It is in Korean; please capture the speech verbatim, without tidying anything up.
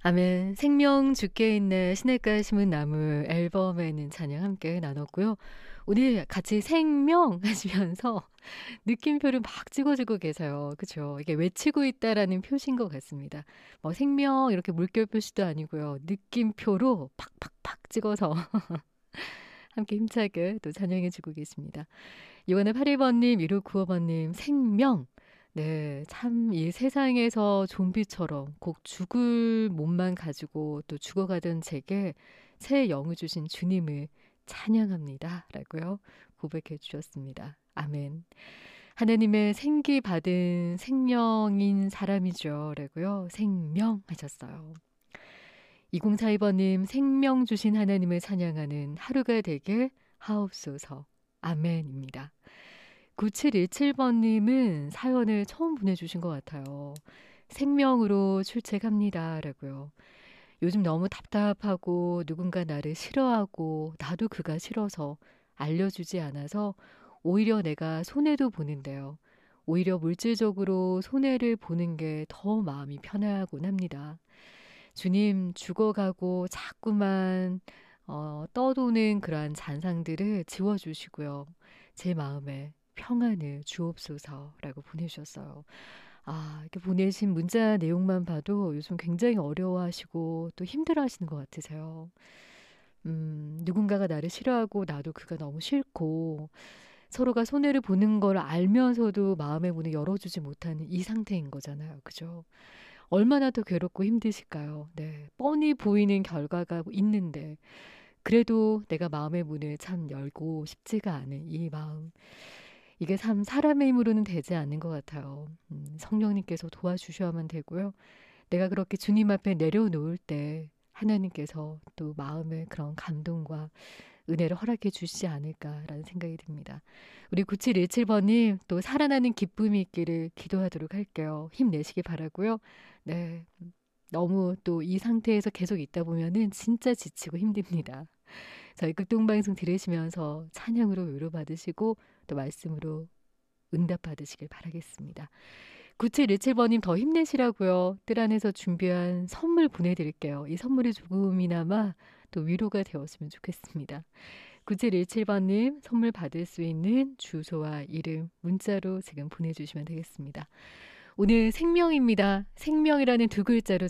아멘. 생명 주께 있네 시냇가에 심은 나무 앨범에는 찬양 함께 나눴고요. 오늘 같이 생명 하시면서 느낌표를 막 찍어주고 계세요. 그죠? 이게 외치고 있다라는 표시인 것 같습니다. 뭐 생명 이렇게 물결 표시도 아니고요. 느낌표로 팍팍팍 찍어서 함께 힘차게 또 찬양해 주고 계십니다. 이번에 팔십일 번님, 일오구오 번님 생명. 네, 참 이 세상에서 좀비처럼 꼭 죽을 몸만 가지고 또 죽어가던 제게 새 영을 주신 주님을 찬양합니다. 라고요. 고백해 주셨습니다. 아멘. 하나님의 생기 받은 생명인 사람이죠. 라고요. 생명 하셨어요. 이공사이 번님 생명 주신 하나님을 찬양하는 하루가 되게 하옵소서. 아멘입니다. 구칠일칠 번님은 사연을 처음 보내주신 것 같아요. 생명으로 출첵합니다. 라고요. 요즘 너무 답답하고 누군가 나를 싫어하고 나도 그가 싫어서 알려주지 않아서 오히려 내가 손해도 보는데요. 오히려 물질적으로 손해를 보는 게 더 마음이 편하곤 합니다. 주님 죽어가고 자꾸만 어, 떠도는 그러한 잔상들을 지워주시고요. 제 마음에 평안을 주옵소서라고 보내주셨어요. 아, 이렇게 보내신 문자 내용만 봐도 요즘 굉장히 어려워하시고 또 힘들어하시는 것 같으세요. 음, 누군가가 나를 싫어하고 나도 그가 너무 싫고 서로가 손해를 보는 걸 알면서도 마음의 문을 열어주지 못하는 이 상태인 거잖아요. 그죠? 얼마나 더 괴롭고 힘드실까요? 네, 뻔히 보이는 결과가 있는데 그래도 내가 마음의 문을 참 열고 싶지가 않은 이 마음. 이게 참 사람의 힘으로는 되지 않는 것 같아요. 음, 성령님께서 도와주셔야만 되고요. 내가 그렇게 주님 앞에 내려놓을 때 하나님께서 또 마음의 그런 감동과 은혜를 허락해 주시지 않을까라는 생각이 듭니다. 우리 구칠일칠 번님 또 살아나는 기쁨이 있기를 기도하도록 할게요. 힘내시기 바라고요. 네, 너무 또 이 상태에서 계속 있다 보면은 진짜 지치고 힘듭니다. 저희 극동방송 들으시면서 찬양으로 위로받으시고 또 말씀으로 응답받으시길 바라겠습니다. 구칠일칠 번님 더 힘내시라고요. 뜰 안에서 준비한 선물 보내드릴게요. 이 선물이 조금이나마 또 위로가 되었으면 좋겠습니다. 구칠일칠 번님 선물 받을 수 있는 주소와 이름 문자로 지금 보내주시면 되겠습니다. 오늘 생명입니다. 생명이라는 두 글자로